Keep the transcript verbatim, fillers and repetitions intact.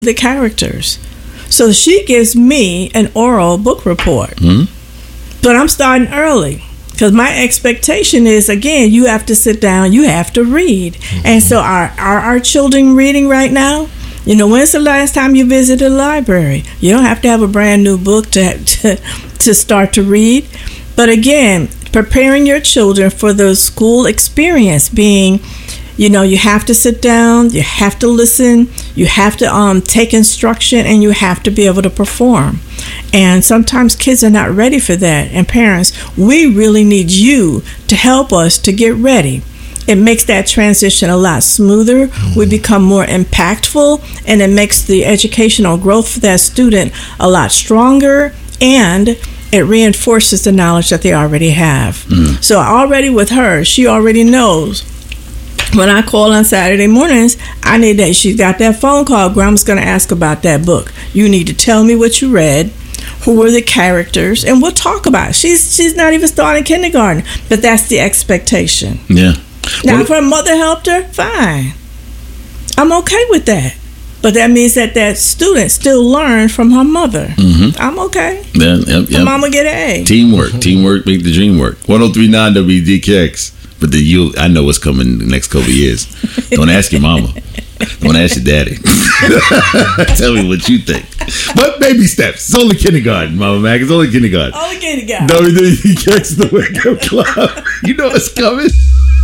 the characters. So she gives me an oral book report. Mm-hmm. But I'm starting early because my expectation is, again, you have to sit down, you have to read. Mm-hmm. And so are, are our children reading right now? You know, when's the last time you visited a library? You don't have to have a brand new book to to, to start to read. But again, preparing your children for the school experience, being, you know, you have to sit down, you have to listen, you have to um, take instruction, and you have to be able to perform. And sometimes kids are not ready for that. And parents, we really need you to help us to get ready. It makes that transition a lot smoother. Mm-hmm. We become more impactful, and it makes the educational growth for that student a lot stronger, and it reinforces the knowledge that they already have. Mm-hmm. So already with her, she already knows. When I call on Saturday mornings, I need that. She's got that phone call. Grandma's going to ask about that book. You need to tell me what you read, who were the characters, and we'll talk about it. She's she's not even starting kindergarten, but that's the expectation. Yeah. Now, well, if her mother helped her, fine. I'm okay with that. But that means that that student still learned from her mother. Mm-hmm. I'm okay. Yeah, yep, yep. Her mama get an A. Teamwork. Teamwork make the dream work. one oh three point nine W D K X. But then you, I know what's coming the next couple of years. Don't ask your mama. Don't ask your daddy. Tell me what you think. But baby steps. It's only kindergarten, Mama Mac. It's only kindergarten. Only kindergarten. W D K X, the Wake Up Club. You know what's coming.